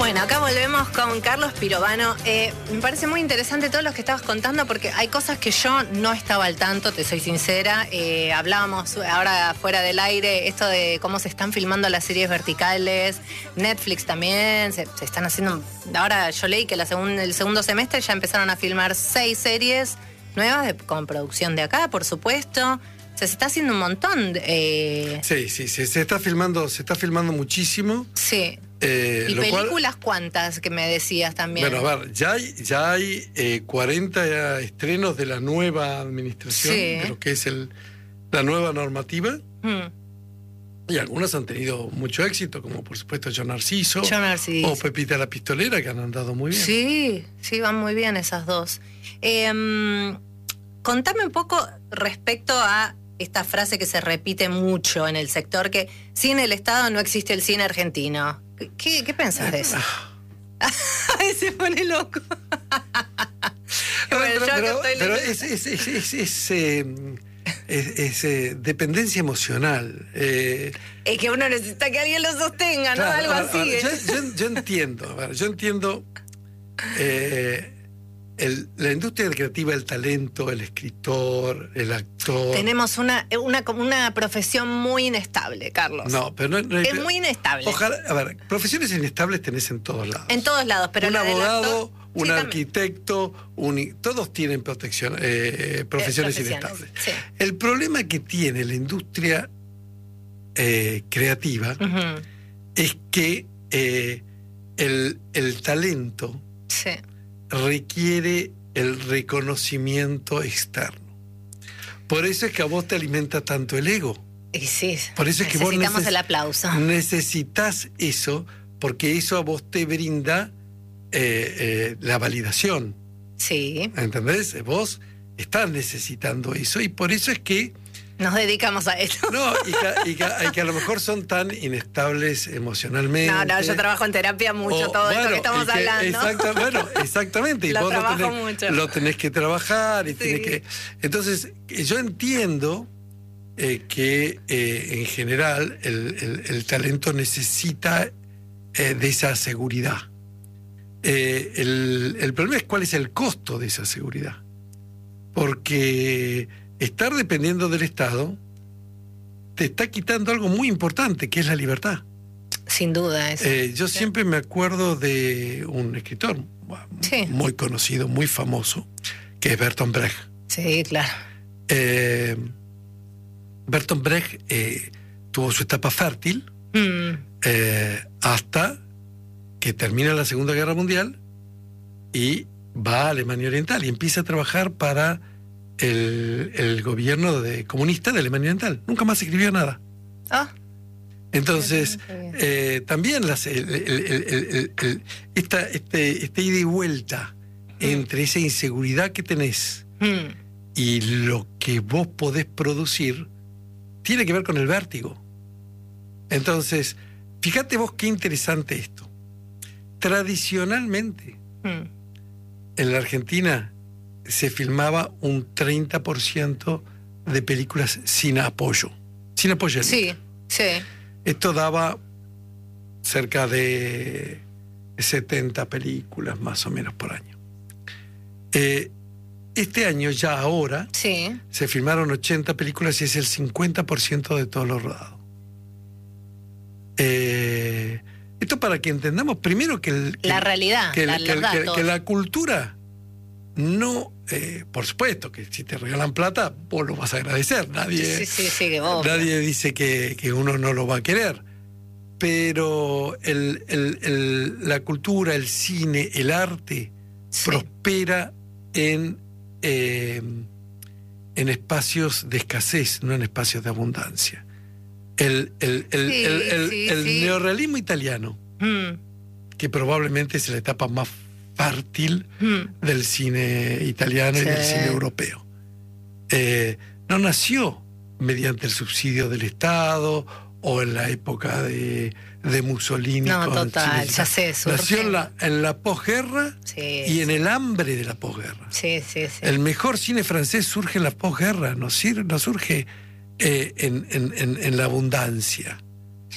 Bueno, acá volvemos con Carlos Pirovano. Me parece muy interesante todo lo que estabas contando porque hay cosas que yo no estaba al tanto, te soy sincera. Hablábamos ahora fuera del aire, esto de cómo se están filmando las series verticales. Netflix también, se están haciendo... Ahora yo leí que el segundo semestre ya empezaron a filmar 6 series nuevas con producción de acá, por supuesto. O sea, se está haciendo un montón. Sí, se está filmando muchísimo. Sí. ¿Y películas cuántas que me decías también? Bueno, a ver, ya hay 40 estrenos de la nueva administración, de lo que es la nueva normativa. Y algunas han tenido mucho éxito, como por supuesto Yo Narciso. O Pepita la Pistolera, que han andado muy bien. Sí, van muy bien esas dos. Contame un poco respecto a esta frase que se repite mucho en el sector, que sin el Estado no existe el cine argentino. ¿Qué pensás de eso? Ay, se pone loco. Pero es dependencia emocional. Es que uno necesita que alguien lo sostenga, claro, ¿no? Algo así. Yo entiendo. La industria creativa, el talento, el escritor, el actor. Tenemos una profesión muy inestable, Carlos. No, pero no es muy inestable. Ojalá, a ver, profesiones inestables tenés en todos lados. En todos lados, pero un abogado, un arquitecto, todos tienen profesiones inestables. Sí. El problema que tiene la industria creativa es que el talento requiere el reconocimiento externo. Por eso es que a vos te alimenta tanto el ego. Y sí, por eso es que necesitamos el aplauso. Necesitas eso, porque eso a vos te brinda la validación. Sí. ¿Entendés? Vos estás necesitando eso y por eso es que nos dedicamos a esto. No, y que a lo mejor son tan inestables emocionalmente. No, yo trabajo en terapia mucho, todo esto que estamos hablando. Exactamente. Y vos lo tenés que trabajar. Y tenés que... Entonces, yo entiendo que en general el talento necesita de esa seguridad. El problema es cuál es el costo de esa seguridad. Porque estar dependiendo del Estado te está quitando algo muy importante, que es la libertad. Sin duda. Yo siempre me acuerdo de un escritor muy conocido, muy famoso, que es Bertolt Brecht. Sí, claro. Bertolt Brecht tuvo su etapa fértil hasta que termina la Segunda Guerra Mundial y va a Alemania Oriental y empieza a trabajar para el gobierno comunista de Alemania Oriental. Nunca más escribió nada. Entonces, también esta ida y vuelta entre esa inseguridad que tenés y lo que vos podés producir tiene que ver con el vértigo. Entonces, fíjate vos qué interesante esto. Tradicionalmente, en la Argentina se filmaba un 30% de películas sin apoyo. Sin apoyo. Sí. Esto daba cerca de 70 películas más o menos por año. Este año, ya ahora, se filmaron 80 películas y es el 50% de todo lo rodado. Esto para que entendamos primero que la realidad, que la cultura no, por supuesto que si te regalan plata vos lo vas a agradecer, nadie dice que uno no lo va a querer, pero la cultura, el cine, el arte prospera en espacios de escasez, no en espacios de abundancia. El neorrealismo italiano, que probablemente es la etapa más fértil del cine italiano y del cine europeo, no nació mediante el subsidio del Estado o en la época de Mussolini. No, total, ya sé. Nació en la posguerra y en el hambre de la posguerra. El mejor cine francés surge en la posguerra, no surge en la abundancia.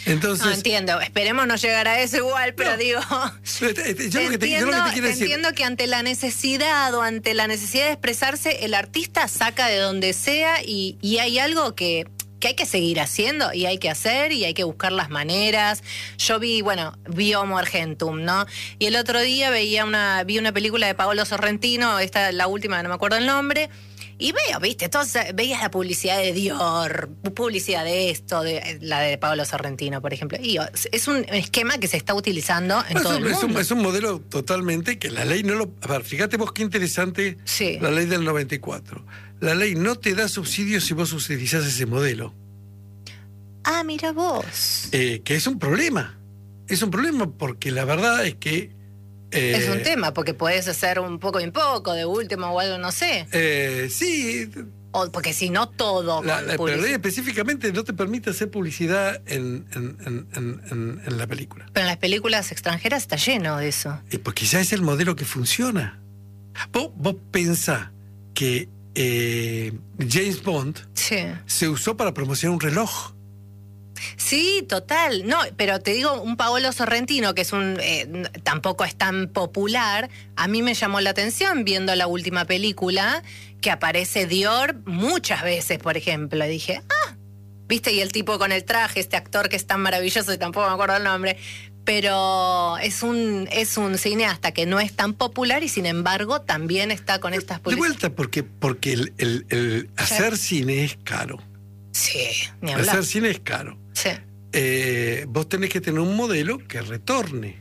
Entonces, no, entiendo, esperemos no llegar a eso igual, pero no, digo, entiendo que ante la necesidad o ante la necesidad de expresarse, el artista saca de donde sea y hay algo que hay que seguir haciendo y hay que hacer y hay que buscar las maneras. Yo vi Homo Argentum, ¿no? Y el otro día vi una película de Paolo Sorrentino, la última, no me acuerdo el nombre, y viste, entonces veías la publicidad de Dior, publicidad de esto, la de Paolo Sorrentino, por ejemplo. Y es un esquema que se está utilizando en todo el mundo. Es un modelo totalmente que la ley no lo... A ver, fíjate vos qué interesante la ley del 94. La ley no te da subsidios si vos utilizás ese modelo. Ah, mira vos. Que es un problema. Es un problema porque la verdad es que... es un tema, porque podés hacer un poco y poco, de último o algo, no sé. Sí. O porque si no todo... La ley específicamente no te permite hacer publicidad en la película. Pero en las películas extranjeras está lleno de eso. Pues quizás es el modelo que funciona. Vos pensás que James Bond se usó para promocionar un reloj. Sí, total. No, pero te digo, un Paolo Sorrentino, que es tampoco es tan popular, a mí me llamó la atención viendo la última película, que aparece Dior muchas veces, por ejemplo. Y dije, ¿viste? Y el tipo con el traje, este actor que es tan maravilloso, y tampoco me acuerdo el nombre, pero es un cineasta que no es tan popular y sin embargo también está con estas publicidades. De vuelta, porque el hacer cine es caro. Sí, ni hablar. Hacer cine es caro. Sí. Vos tenés que tener un modelo que retorne.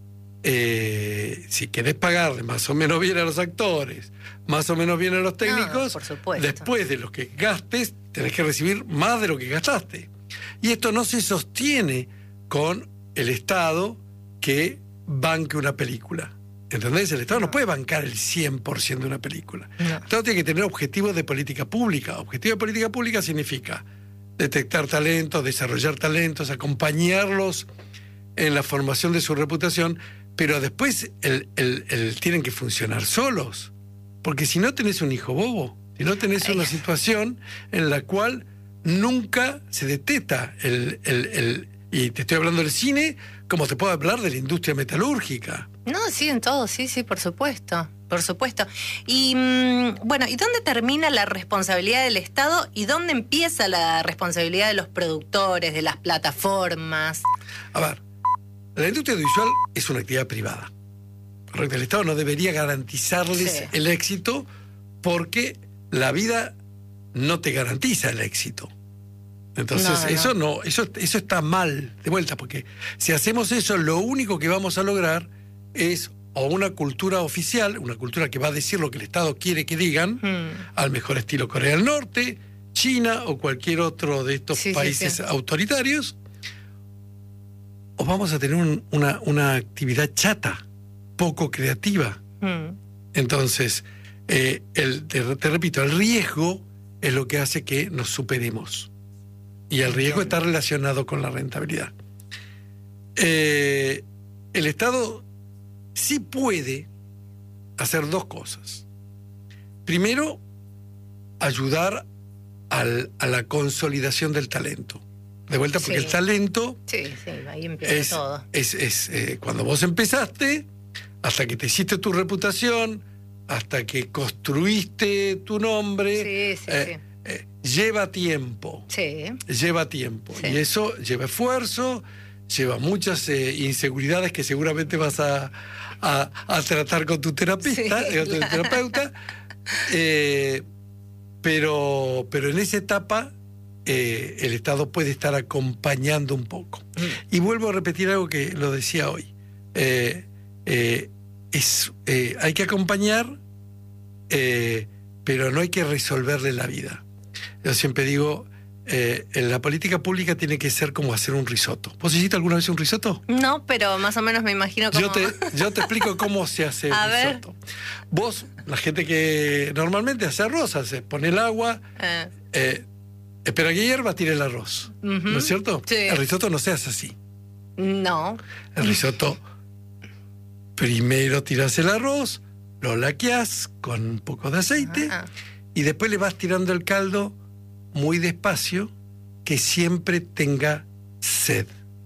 Si querés pagarle más o menos bien a los actores, más o menos bien a los técnicos, por supuesto. Después de lo que gastes, tenés que recibir más de lo que gastaste. Y esto no se sostiene con el Estado que banque una película. ¿Entendés? El Estado no puede bancar el 100% de una película. El Estado tiene que tener objetivos de política pública. Objetivo de política pública significa detectar talentos, desarrollar talentos, acompañarlos en la formación de su reputación, pero después tienen que funcionar solos. Porque si no tenés un hijo bobo, si no tenés una situación en la cual nunca se detecta y te estoy hablando del cine, como te puedo hablar de la industria metalúrgica. No, sí, en todo, sí, por supuesto. Por supuesto. Y ¿y dónde termina la responsabilidad del Estado y dónde empieza la responsabilidad de los productores, de las plataformas? A ver, la industria audiovisual es una actividad privada. Correcto, el Estado no debería garantizarles el éxito porque la vida no te garantiza el éxito. Entonces, eso está mal, de vuelta, porque si hacemos eso, lo único que vamos a lograr es o una cultura oficial, una cultura que va a decir lo que el Estado quiere que digan, al mejor estilo Corea del Norte, China o cualquier otro de estos países autoritarios, o vamos a tener una actividad chata, poco creativa. Entonces, te repito, el riesgo es lo que hace que nos superemos. Y el riesgo está relacionado con la rentabilidad. El Estado sí puede hacer dos cosas. Primero, ayudar a la consolidación del talento. De vuelta, porque el talento... Sí, ahí empieza todo. Es cuando vos empezaste, hasta que te hiciste tu reputación, hasta que construiste tu nombre... lleva tiempo. Lleva tiempo. Y eso lleva esfuerzo, lleva muchas inseguridades que seguramente vas a tratar con tu terapeuta. Pero en esa etapa el Estado puede estar acompañando un poco. Y vuelvo a repetir algo que lo decía hoy. Hay que acompañar, pero no hay que resolverle la vida. Yo siempre digo, la política pública tiene que ser como hacer un risotto. ¿Vos hiciste alguna vez un risotto? No, pero más o menos me imagino cómo... Yo te explico cómo se hace el risotto. Vos, la gente que normalmente hace arroz, pone el agua, espera que hierva, tira el arroz. ¿No es cierto? Sí. El risotto no se hace así. No. El risotto, primero tirás el arroz, lo laqueás con un poco de aceite y después le vas tirando el caldo muy despacio, que siempre tenga sed.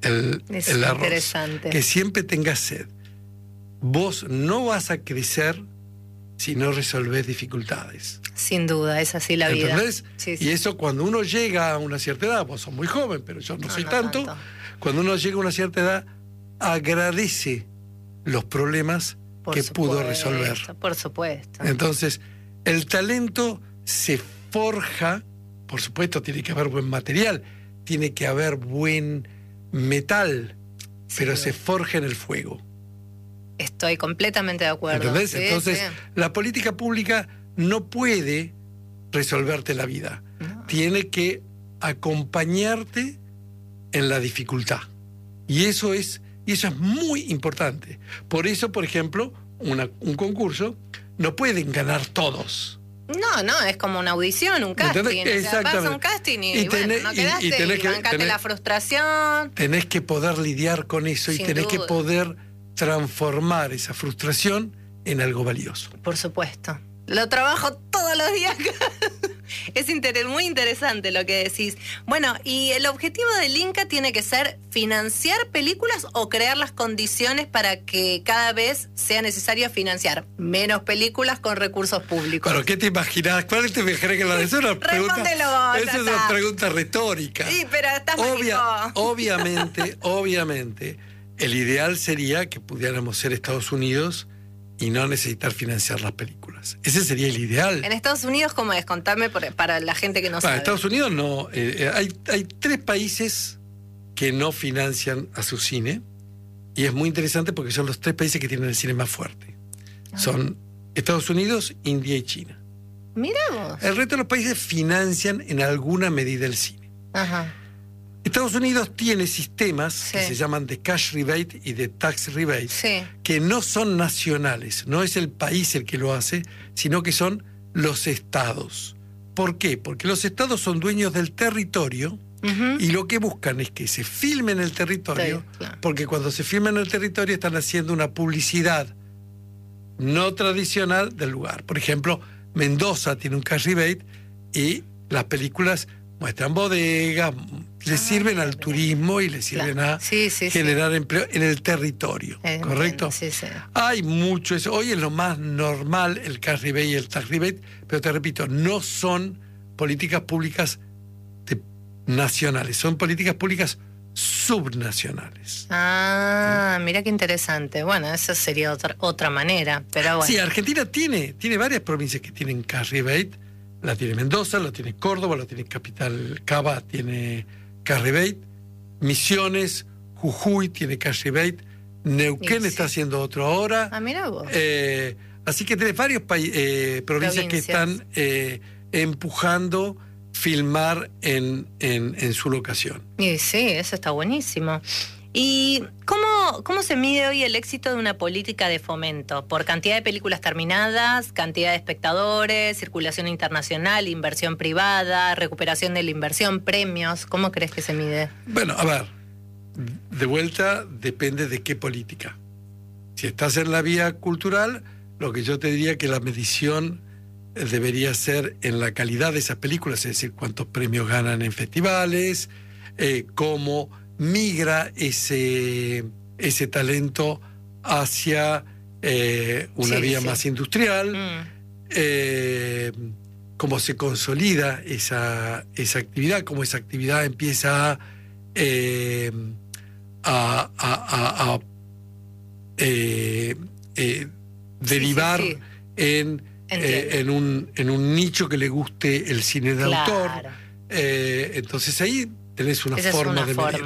el arroz. Interesante. Que siempre tengas sed. Vos no vas a crecer si no resolvés dificultades. Sin duda, es así la vida. ¿Entendés? Sí, sí. Y eso cuando uno llega a una cierta edad, vos sos muy joven, pero yo no soy tanto. Cuando uno llega a una cierta edad, agradece los problemas que pudo resolver. Por supuesto. Entonces, el talento se forja, por supuesto, tiene que haber buen material, tiene que haber buen metal, pero se forja en el fuego. Estoy completamente de acuerdo. ¿Entendés? Sí, entonces, sí. la política pública no puede resolverte la vida. No. Tiene que acompañarte en la dificultad. Y eso es muy importante. Por eso, por ejemplo, un concurso no pueden ganar todos. No, es como una audición, un casting. Exactamente. O sea, vas a un casting y bueno, no quedaste y bancate la frustración. Tenés que poder lidiar con eso. Sin y tenés duda. Que poder transformar esa frustración en algo valioso. Por supuesto. Lo trabajo todos los días. Es muy interesante lo que decís. Bueno, ¿y el objetivo del Inca tiene que ser financiar películas o crear las condiciones para que cada vez sea necesario financiar menos películas con recursos públicos? ¿Pero qué te imaginás? ¿Cuál te imaginas que la es una pregunta? Esa es una pregunta retórica. Sí, pero estás Obviamente, el ideal sería que pudiéramos ser Estados Unidos y no necesitar financiar las películas. Ese sería el ideal. ¿En Estados Unidos cómo es? Contame para la gente que no sabe. En Estados Unidos no. Hay 3 países que no financian a su cine, y es muy interesante porque son los 3 países que tienen el cine más fuerte. Son Estados Unidos, India y China. Mirá vos. El resto de los países financian en alguna medida el cine. Ajá. Estados Unidos tiene sistemas que se llaman de cash rebate y de tax rebate, que no son nacionales, no es el país el que lo hace, sino que son los estados. ¿Por qué? Porque los estados son dueños del territorio y lo que buscan es que se filme en el territorio, porque cuando se filma en el territorio están haciendo una publicidad no tradicional del lugar. Por ejemplo, Mendoza tiene un cash rebate y las películas muestran bodegas, le sirven al turismo y le sirven a generar empleo en el territorio, ¿correcto? Sí. Hay mucho eso. Hoy es lo más normal el cash rebate y el tax rebate, pero te repito, no son políticas públicas nacionales, son políticas públicas subnacionales. Mira qué interesante. Bueno, esa sería otra manera, pero bueno. Sí, Argentina tiene varias provincias que tienen cash rebate. La tiene Mendoza, la tiene Córdoba, la tiene Capital, Cava tiene cash rebate, Misiones, Jujuy tiene cash rebate, Neuquén está haciendo otro ahora. Mira vos. Así que tenés varios provincias que están empujando filmar en su locación. Y sí, eso está buenísimo. ¿Y cómo se mide hoy el éxito de una política de fomento? ¿Por cantidad de películas terminadas, cantidad de espectadores, circulación internacional, inversión privada, recuperación de la inversión, premios? ¿Cómo crees que se mide? Bueno, a ver, de vuelta depende de qué política. Si estás en la vía cultural, lo que yo te diría que la medición debería ser en la calidad de esas películas, es decir, cuántos premios ganan en festivales, cómo migra ese talento hacia una vía más industrial, cómo se consolida esa actividad, cómo esa actividad empieza a derivar en un nicho que le guste el cine de autor. Entonces ahí tenés una forma de medir.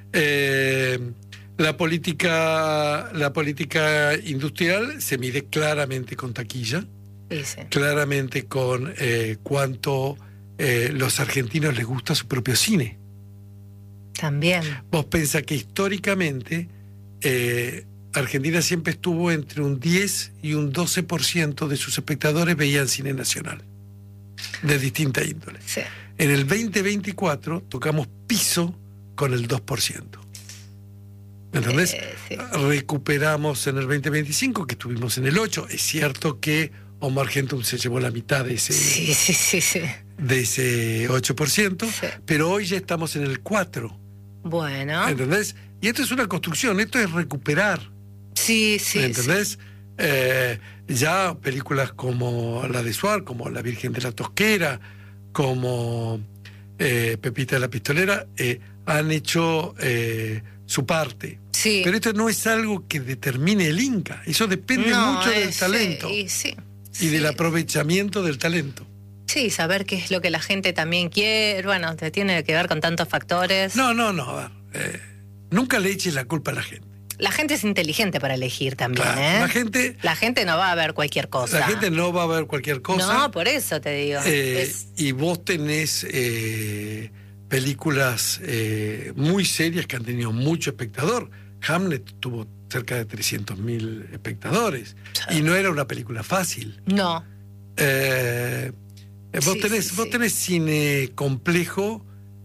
La política industrial se mide claramente con taquilla, claramente con cuánto los argentinos les gusta su propio cine. También. Vos pensás que históricamente Argentina siempre estuvo entre un 10 y un 12% de sus espectadores veían cine nacional, de distinta índole. Sí. En el 2024 tocamos piso con el 2%. ¿Entendés? Recuperamos en el 2025, que estuvimos en el 8%. Es cierto que Homo Argentum se llevó la mitad de ese, de ese 8%, pero hoy ya estamos en el 4%. Bueno. ¿Entendés? Y esto es una construcción, esto es recuperar. Sí. ¿Entendés? Ya películas como la de Suar, como La Virgen de la Tosquera, como Pepita la Pistolera, han hecho su parte. Sí. Pero esto no es algo que determine el Inca, eso depende mucho del talento y del aprovechamiento del talento. Sí, saber qué es lo que la gente también quiere, bueno, te tiene que ver con tantos factores. No, a ver, nunca le eches la culpa a la gente. La gente es inteligente para elegir también, claro, La gente no va a ver cualquier cosa. La gente no va a ver cualquier cosa. No, por eso te digo. Y vos tenés películas muy serias que han tenido mucho espectador. Hamlet tuvo cerca de 300.000 espectadores. Y no era una película fácil. No. Vos tenés cine complejo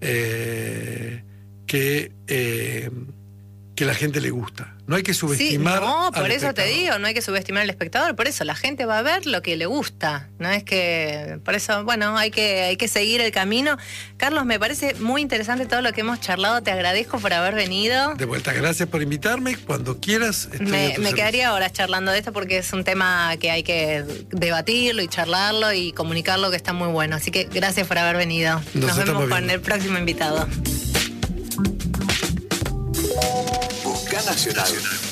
que la gente le gusta. No hay que subestimar. Por eso te digo, no hay que subestimar al espectador. Por eso la gente va a ver lo que le gusta. No es que. Por eso, bueno, hay que seguir el camino. Carlos, me parece muy interesante todo lo que hemos charlado. Te agradezco por haber venido. De vuelta, gracias por invitarme. Cuando quieras. Me quedaría horas charlando de esto porque es un tema que hay que debatirlo y charlarlo y comunicarlo, que está muy bueno. Así que gracias por haber venido. Nos vemos con el próximo invitado. Busca Nacional.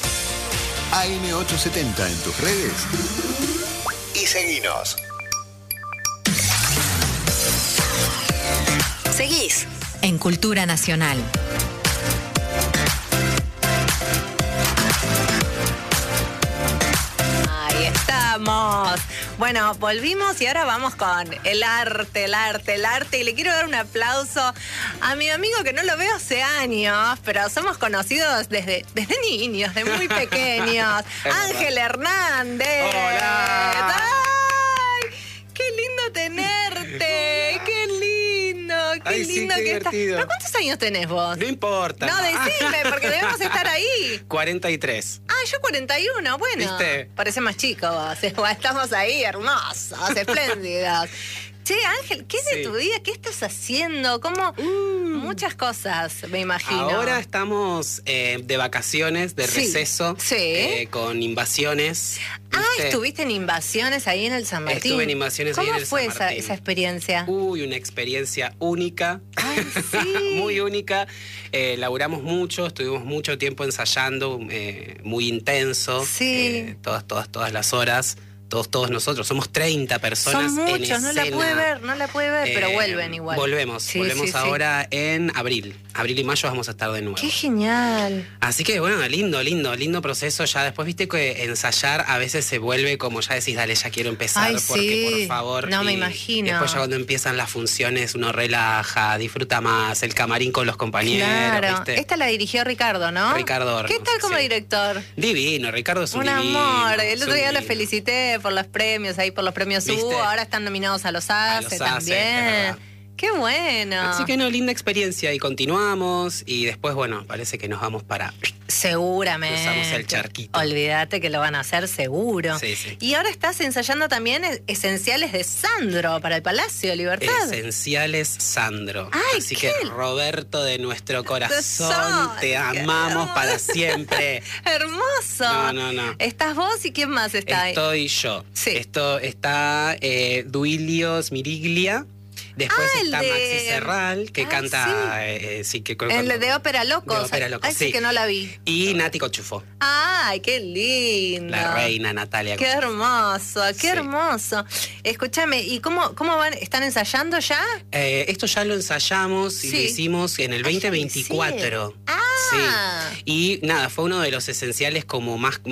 AM870 en tus redes y seguinos. Seguís en Cultura Nacional. Ahí estamos. Bueno, volvimos y ahora vamos con el arte. Y le quiero dar un aplauso a mi amigo que no lo veo hace años, pero somos conocidos desde niños, de muy pequeños. Ángel Hernández. ¡Hola! ¡Ay! ¡Qué lindo tenerte! ¡Qué lindo! ¡Qué lindo qué que estás! divertido. ¿Pero cuántos años tenés vos? No importa. No, decime, porque debemos estar ahí. 43. Ah, yo 41, bueno. ¿Viste? Parece más chico vos. Estamos ahí, hermosos, espléndidos. Che, Ángel, ¿qué es de tu vida? ¿Qué estás haciendo? ¿Cómo? Muchas cosas, me imagino. Ahora estamos de vacaciones, de receso, con Invasiones. ¿Viste? ¿Estuviste en Invasiones ahí en el San Martín? Estuve en Invasiones ahí en el San Martín. ¿Cómo fue esa experiencia? Una experiencia única. Ay, sí. Muy única. Laburamos mucho, estuvimos mucho tiempo ensayando, muy intenso. Sí. Todas las horas. Todos nosotros, somos 30 personas. Son muchos, en no escena. la pude ver, pero vuelven igual. Volvemos ahora en abril y mayo vamos a estar de nuevo. ¡Qué genial! Así que bueno, lindo proceso. Ya después viste que ensayar a veces se vuelve como ya decís, dale, ya quiero empezar, porque por favor. No me imagino. Después ya cuando empiezan las funciones uno relaja, disfruta más, el camarín con los compañeros. Claro. ¿viste? Esta la dirigió Ricardo, ¿no? Ricardo Hornos. ¿Qué tal como director? Divino, Ricardo es un divino. Amor. El otro día lo felicité por los premios, por los premios Hugo. Ahora están nominados a los ACE también. ¡Qué bueno! Así que linda experiencia. Y continuamos. Y después, bueno, parece que nos vamos para... Seguramente. Cruzamos el charquito. Olvídate que lo van a hacer seguro. Sí. Y ahora estás ensayando también Esenciales de Sandro para el Palacio de Libertad. Esenciales Sandro. Ay, así que, Roberto, de nuestro corazón, te amamos para siempre. Hermoso. No. ¿Estás vos y quién más está ahí? Estoy yo. Sí. Está Duilio Smiriglia. Después está Maxi Serral, que canta... el de Ópera Locos. Sí, que no la vi. Y Nati Cochufo. ¡Ay, qué lindo! La reina Natalia Qué Cochufo. hermoso, qué hermoso. Escúchame, ¿y cómo van? ¿Están ensayando ya? Esto ya lo ensayamos y lo hicimos en el 2024. Sí. Y nada, fue uno de los esenciales como más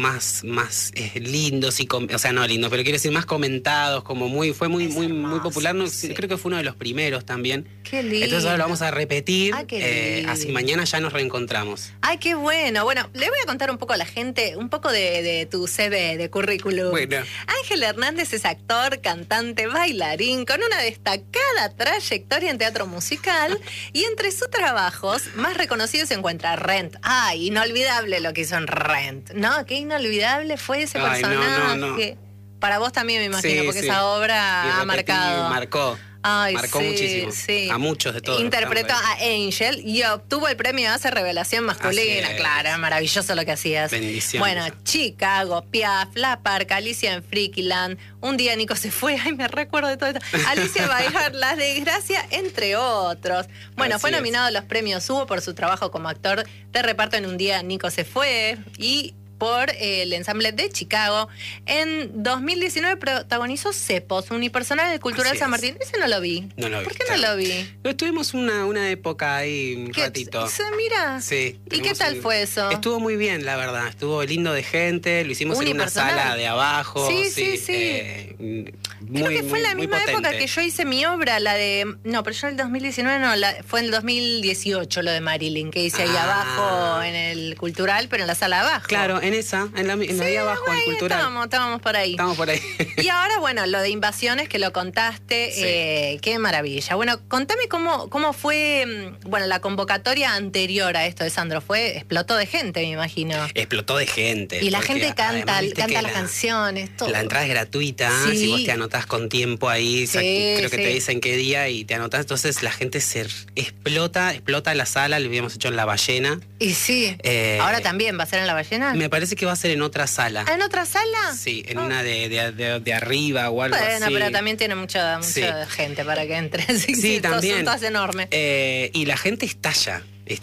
lindos y o sea, no lindos, pero quiero decir más comentados, como fue muy popular. Creo que fue uno de los primeros también. Qué lindo. Entonces ahora lo vamos a repetir. Así mañana ya nos reencontramos. Ay, qué bueno. Bueno, le voy a contar un poco a la gente, un poco de tu CV, de currículum. Bueno. Ángel Hernández es actor, cantante, bailarín, con una destacada trayectoria en teatro musical y entre sus trabajos más reconocidos se encuentra Rent. Ay, inolvidable lo que hizo en Rent, ¿no? Qué inolvidable fue ese personaje. No. Para vos también me imagino, porque esa obra ha marcado. Marcó. Marcó muchísimo. Sí. A muchos de todos. Interpretó a Angel y obtuvo el premio Hace Revelación Masculina. Claro, maravilloso lo que hacías. Bendiciones. Bueno, Chicago, Piaf, La Parca, Alicia en Freakyland, Un día Nico se fue, ay, me recuerdo de todo esto. Alicia Bailar, La Desgracia, entre otros. Bueno, Así fue es. nominado a los premios Hugo por su trabajo como actor de reparto en Un día Nico se fue y por el ensamble de Chicago. En 2019 protagonizó Cepos, unipersonal del Cultural Así San es. Martín. Ese no lo vi. No lo vi. ¿Por qué no lo vi? Tuvimos una época ahí, un ratito. Mira. Sí. ¿Y qué tal fue eso? Estuvo muy bien, la verdad. Estuvo lindo de gente. Lo hicimos en una Unipersonal. sala de abajo. Sí. Creo que fue en la misma época que yo hice mi obra, la de... No, pero yo en el 2019 no, fue en el 2018 lo de Marilyn, que hice ahí abajo en el Cultural, pero en la sala de abajo. Claro, en la de abajo, en Cultural. Estábamos por ahí. Estamos por ahí. Y ahora, bueno, lo de Invasiones, que lo contaste, qué maravilla. Bueno, contame cómo fue, bueno, la convocatoria anterior a esto de Sandro. Explotó de gente, me imagino. Explotó de gente. Y la gente canta que las canciones, todo. La entrada es gratuita, Sí. si vos te anotás con tiempo ahí, creo que sí. te dicen qué día y te anotás, entonces la gente se explota la sala, lo habíamos hecho en La Ballena. Y sí, ahora también va a ser en La Ballena. Me parece que va a ser en otra sala. ¿Ah, en otra sala? Sí, en una de arriba o algo así. Bueno, pero también tiene mucha Sí. gente para que entre. Sí, también. Son todas enormes. Y la gente estalla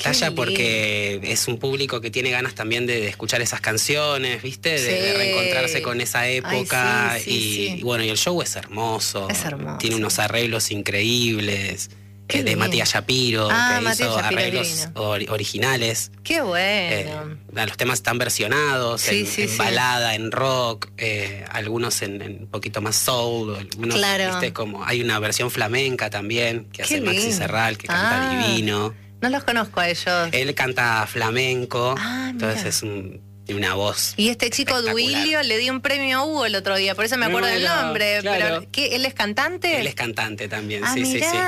porque es un público que tiene ganas también de escuchar esas canciones, ¿viste? De reencontrarse con esa época. Ay, sí. Y bueno, y el show es hermoso. Es hermoso. Tiene unos arreglos increíbles. Qué De lindo. Matías Shapiro, que Matías hizo Shapiro arreglos originales. Qué bueno. Los temas están versionados en Sí. balada, en rock, algunos en un poquito más soul, algunos, Claro. ¿viste? Como hay una versión flamenca también que hace Qué Maxi lindo. Serral, que canta divino. No los conozco a ellos. Él canta flamenco, Ah, entonces mira. tiene una voz. Y este chico espectacular. Duilio le di un premio a Hugo el otro día, por eso me acuerdo del nombre. Claro. Pero, ¿qué? ¿Él es cantante? Él es cantante también, Ah, sí.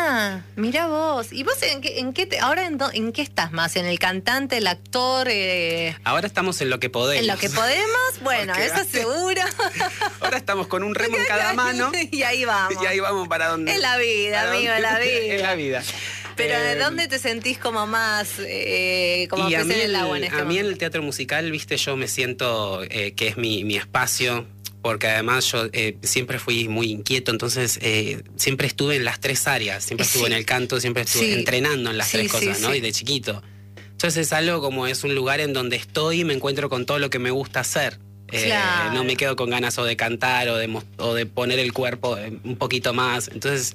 mirá vos. ¿Y vos ahora en qué estás más? ¿En el cantante, el actor? Ahora estamos en lo que podemos. ¿En lo que podemos? Bueno, Porque eso seguro. Ahora estamos con un remo en cada mano. Y ahí vamos. Y ahí vamos para donde. Es la vida, para amigo, donde- es la vida. Es la vida. Pero ¿de dónde te sentís como más como y pez a mí, en el agua en este a mí en momento? el teatro musical, viste, yo me siento que es mi espacio, porque además yo siempre fui muy inquieto, entonces siempre estuve en las tres áreas, siempre estuve en el canto, siempre estuve entrenando en las tres cosas, ¿no? Y de chiquito. Entonces es algo como es un lugar en donde estoy y me encuentro con todo lo que me gusta hacer. Claro. No me quedo con ganas o de cantar o de poner el cuerpo un poquito más. Entonces,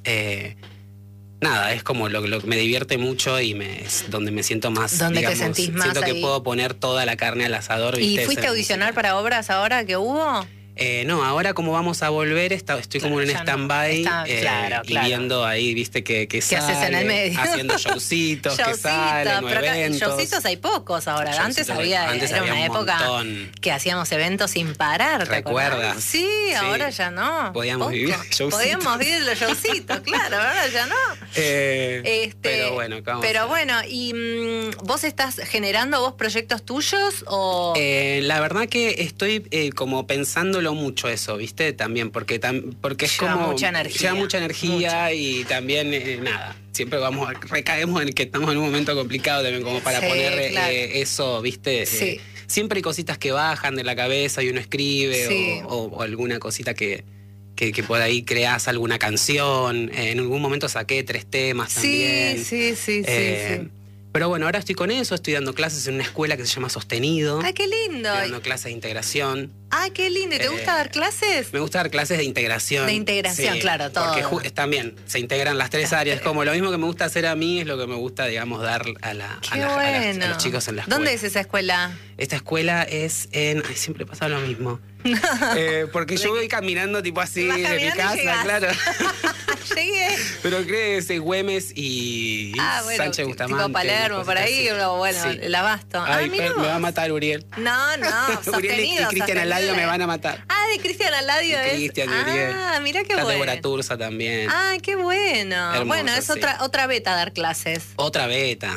nada, es como lo que me divierte mucho y es donde me siento más. Donde te sentís más siento ahí. que puedo poner toda la carne al asador. ¿Y ¿viste? fuiste a audicionar para obras ahora que hubo? No, ahora como vamos a volver, estoy como en un ya no. stand-by Claro. y viendo ahí, viste, que ¿Qué sale, haces en el medio? haciendo showcitos que salen, o pero acá, eventos. showcitos hay pocos ahora. Antes Showcitos era había una un época montón. que hacíamos eventos sin parar. ¿te acordás? ¿Recuerdas? Sí, ahora ya no. Podíamos Poco. vivir showcitos. Podíamos vivir los showcitos, claro, ahora ya no. Pero bueno, ¿qué vamos a hacer? bueno, ¿y vos estás generando vos proyectos tuyos o...? La verdad que estoy como pensándolo mucho eso, ¿viste? También, porque es Lleva como... mucha energía. Lleva mucha energía y también, nada, siempre recaemos en que estamos en un momento complicado también como para Sí, poner claro. Eso, ¿viste? Sí. Siempre hay cositas que bajan de la cabeza y uno escribe Sí. o alguna cosita que por ahí creás alguna canción. En algún momento saqué 3 temas también. Sí. Pero bueno, ahora estoy con eso, estoy dando clases en una escuela que se llama Sostenido. ¡Ay, qué lindo! Estoy dando clases de integración. ¡Ay, qué lindo! ¿Y te gusta dar clases? Me gusta dar clases de integración. De integración, claro, todo. Porque también se integran las 3 áreas. Como lo mismo que me gusta hacer a mí es lo que me gusta, digamos, dar a los chicos en la escuela. ¿Dónde es esa escuela? Esta escuela es en... Ay, siempre pasa lo mismo. Porque yo voy caminando tipo así Vas de mi caminando y casa, llegás. claro. Llegué. Pero crees Güemes y Sánchez Bustamante. Tipo Palermo, por ahí, o bueno, Sí. el Abasto. Ay, mira me vos. va a matar Uriel. No, Uriel y sostenido. Cristian Aladio me van a matar. Ah, de Cristian Aladio es. Cristian y Uriel. Ah, mira qué Está bueno. Débora Turza también. Ay, qué bueno. Hermoso, Bueno, es sí. otra beta dar clases. Otra beta.